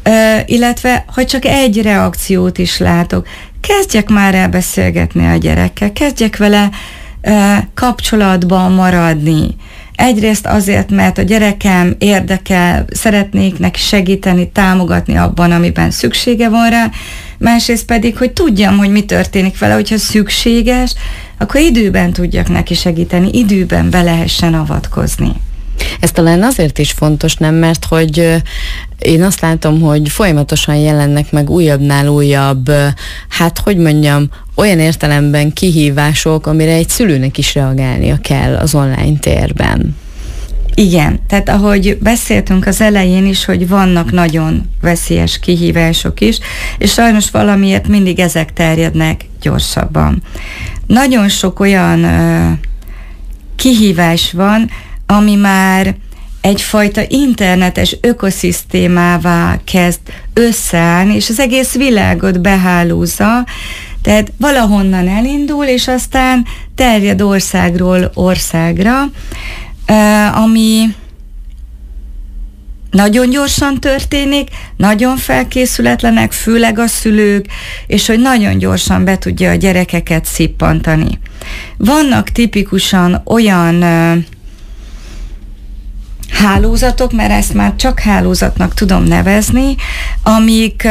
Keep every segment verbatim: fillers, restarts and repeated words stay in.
illetve ha csak egy reakciót is látok, kezdjek már el beszélgetni a gyerekkel, kezdjek vele kapcsolatban maradni. Egyrészt azért, mert a gyerekem érdekel, szeretnék neki segíteni, támogatni abban, amiben szüksége van rá, másrészt pedig, hogy tudjam, hogy mi történik vele, hogyha szükséges, akkor időben tudjak neki segíteni, időben be lehessen avatkozni. Ez talán azért is fontos, nem? Mert hogy én azt látom, hogy folyamatosan jelennek meg újabbnál újabb, hát hogy mondjam, olyan értelemben kihívások, amire egy szülőnek is reagálnia kell az online térben. Igen, tehát ahogy beszéltünk az elején is, hogy vannak nagyon veszélyes kihívások is, és sajnos valamiért mindig ezek terjednek gyorsabban. Nagyon sok olyan uh, kihívás van, ami már egyfajta internetes ökoszisztémává kezd összeállni, és az egész világot behálózza, tehát valahonnan elindul, és aztán terjed országról országra, ami nagyon gyorsan történik, nagyon felkészületlenek, főleg a szülők, és hogy nagyon gyorsan be tudja a gyerekeket szippantani. Vannak tipikusan olyan hálózatok, mert ezt már csak hálózatnak tudom nevezni, amik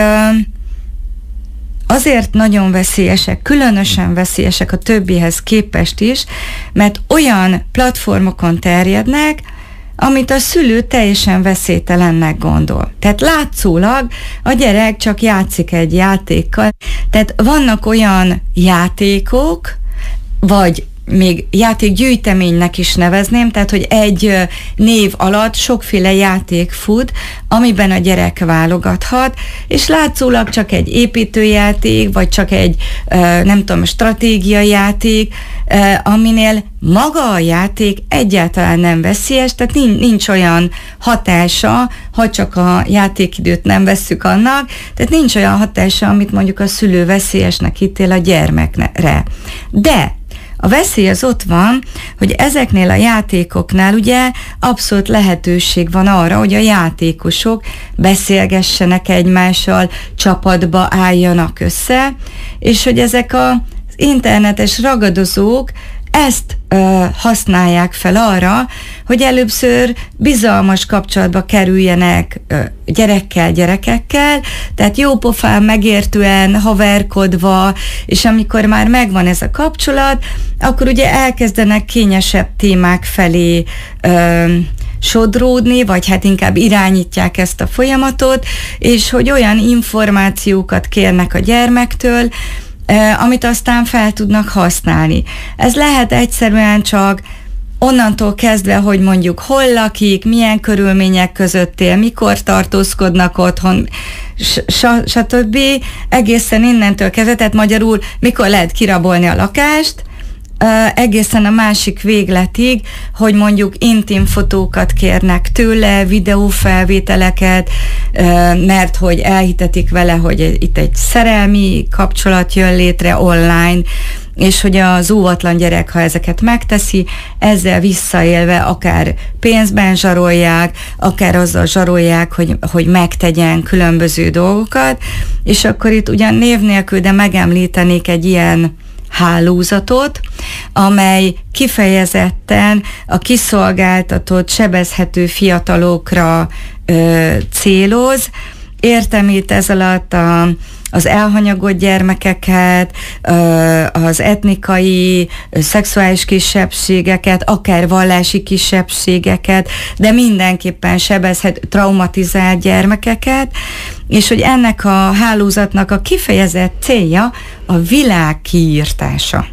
azért nagyon veszélyesek, különösen veszélyesek a többihez képest is, mert olyan platformokon terjednek, amit a szülő teljesen veszélytelennek gondol. Tehát látszólag a gyerek csak játszik egy játékkal. Tehát vannak olyan játékok, vagy még játékgyűjteménynek is nevezném, tehát hogy egy név alatt sokféle játék fut, amiben a gyerek válogathat, és látszólag csak egy építőjáték, vagy csak egy nem tudom, stratégiai játék, aminél maga a játék egyáltalán nem veszélyes, tehát nincs, nincs olyan hatása, ha csak a játékidőt nem vesszük annak, tehát nincs olyan hatása, amit mondjuk a szülő veszélyesnek ítél a gyermekre. De a veszély az ott van, hogy ezeknél a játékoknál ugye abszolút lehetőség van arra, hogy a játékosok beszélgessenek egymással, csapatba álljanak össze, és hogy ezek az internetes ragadozók ezt ö, használják fel arra, hogy előbbször bizalmas kapcsolatba kerüljenek ö, gyerekkel, gyerekekkel, tehát jópofán, megértően, haverkodva, és amikor már megvan ez a kapcsolat, akkor ugye elkezdenek kényesebb témák felé ö, sodródni, vagy hát inkább irányítják ezt a folyamatot, és hogy olyan információkat kérnek a gyermektől, amit aztán fel tudnak használni. Ez lehet egyszerűen csak onnantól kezdve, hogy mondjuk hol lakik, milyen körülmények között él, mikor tartózkodnak otthon, stb. Egészen innentől kezdve, tehát magyarul mikor lehet kirabolni a lakást, egészen a másik végletig, hogy mondjuk intim fotókat kérnek tőle, videófelvételeket, mert hogy elhitetik vele, hogy itt egy szerelmi kapcsolat jön létre online, és hogy az óvatlan gyerek, ha ezeket megteszi, ezzel visszaélve akár pénzben zsarolják, akár azzal zsarolják, hogy, hogy megtegyen különböző dolgokat, és akkor itt ugyan név nélkül, de megemlítenék egy ilyen hálózatot, amely kifejezetten a kiszolgáltatott, sebezhető fiatalokra ö, céloz. Értem itt ez alatt a, az elhanyagolt gyermekeket, ö, az etnikai, ö, szexuális kisebbségeket, akár vallási kisebbségeket, de mindenképpen sebezhető, traumatizált gyermekeket, és hogy ennek a hálózatnak a kifejezett célja a világ kiírtása.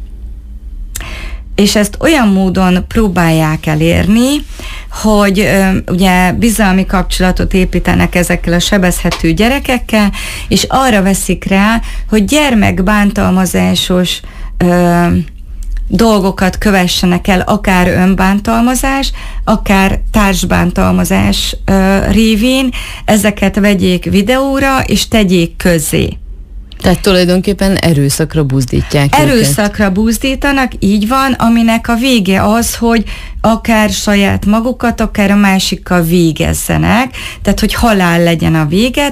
És ezt olyan módon próbálják elérni, hogy ö, ugye bizalmi kapcsolatot építenek ezekkel a sebezhető gyerekekkel, és arra veszik rá, hogy gyermekbántalmazásos ö, dolgokat kövessenek el, akár önbántalmazás, akár társbántalmazás ö, révén, ezeket vegyék videóra, és tegyék közzé. Tehát tulajdonképpen erőszakra buzdítják Erőszakra őket. buzdítanak, így van, aminek a vége az, hogy akár saját magukat, akár a másikkal végezzenek, tehát hogy halál legyen a vége,